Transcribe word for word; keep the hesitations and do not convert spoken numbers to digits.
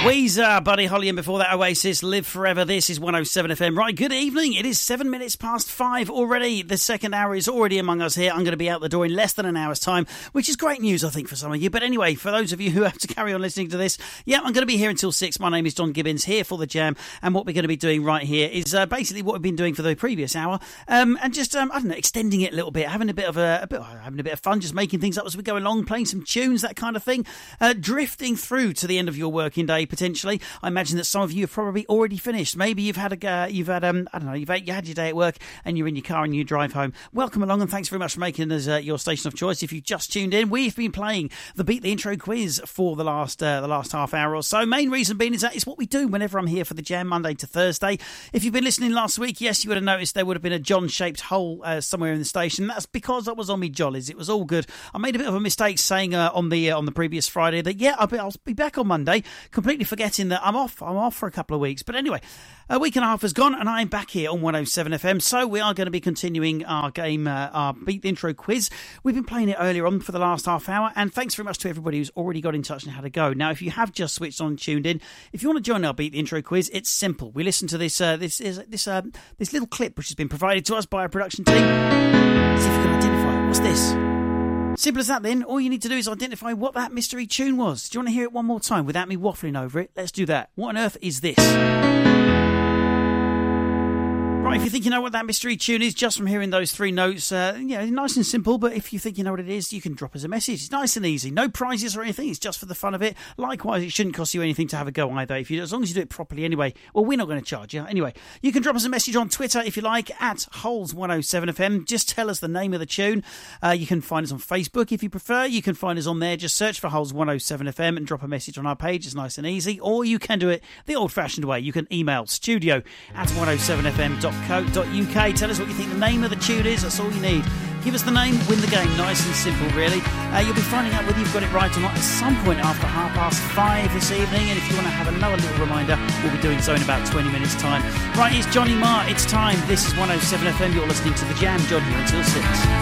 Weezer, Buddy Holly, and before that Oasis, Live Forever. This is one oh seven F M. Right, good evening. It is seven minutes past five already. The second hour is already among us here. I'm going to be out the door in less than an hour's time, which is great news, I think, for some of you. But anyway, for those of you who have to carry on listening to this, yeah, I'm going to be here until six. My name is John Gibbons, here for the Jam, and what we're going to be doing right here is uh, basically what we've been doing for the previous hour, um, and just, um, I don't know, extending it a little bit, having a bit of a, a bit, having a bit of fun, just making things up as we go along, playing some tunes, that kind of thing, uh, drifting through to the end of your working day, potentially. I imagine that some of you have probably already finished. Maybe you've had a, uh, you've had, um, I don't know, you've had, you had your day at work and you're in your car and you drive home. Welcome along, and thanks very much for making us uh, your station of choice. If you've just tuned in, we've been playing the Beat the Intro quiz for the last uh, the last half hour or so. Main reason being is that it's what we do whenever I'm here for the Jam, Monday to Thursday. If you've been listening last week, yes, you would have noticed there would have been a John-shaped hole uh, somewhere in the station. That's because I was on me jollies. It was all good. I made a bit of a mistake saying uh, on the uh, on the previous Friday that yeah, I'll be, I'll be back on Monday, completely forgetting that I'm off. I'm off for a couple of weeks. But anyway, a week and a half has gone and I'm back here on one oh seven F M. So we are going to be continuing our game, uh, our Beat the Intro quiz. We've been playing it earlier on for the last half hour, and thanks very much to everybody who's already got in touch and had a go. Now, if you have just switched on and tuned in, if you want to join our Beat the Intro quiz, it's simple. We listen to this uh, this is this uh, this little clip which has been provided to us by our production team. See if you can identify it. What's this? Simple as that then. All you need to do is identify what that mystery tune was. Do you want to hear it one more time without me waffling over it? Let's do that. What on earth is this? Right, if you think you know what that mystery tune is just from hearing those three notes, uh, you know, nice and simple, but if you think you know what it is, you can drop us a message. It's nice and easy. No prizes or anything. It's just for the fun of it. Likewise, it shouldn't cost you anything to have a go either, if you, as long as you do it properly anyway. Well, we're not going to charge you. Anyway, you can drop us a message on Twitter if you like, at Holes one oh seven F M. Just tell us the name of the tune. Uh, you can find us on Facebook if you prefer. You can find us on there. Just search for Holes one oh seven F M and drop a message on our page. It's nice and easy. Or you can do it the old-fashioned way. You can email studio at one oh seven f m dot co dot u k. Tell us what you think the name of the tune is. That's all you need. Give us the name, win the game. Nice and simple, really. Uh, you'll be finding out whether you've got it right or not at some point after half past five this evening. And if you want to have another little reminder, we'll be doing so in about twenty minutes' time. Right, it's Johnny Marr. It's time. This is one oh seven F M. You're listening to The Jam. John here until six.